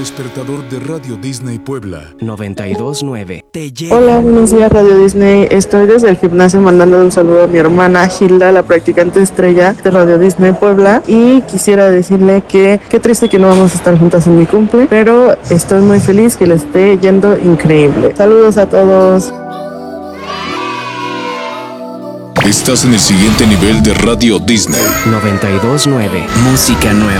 despertador de Radio Disney Puebla 92.9. Hola, buenos días Radio Disney. Estoy desde el gimnasio mandando un saludo a mi hermana Gilda, la practicante estrella de Radio Disney Puebla, y quisiera decirle que qué triste que no vamos a estar juntas en mi cumple, pero estoy muy feliz que le esté yendo increíble. Saludos a todos. Estás en el siguiente nivel de Radio Disney 92.9. Música nueva.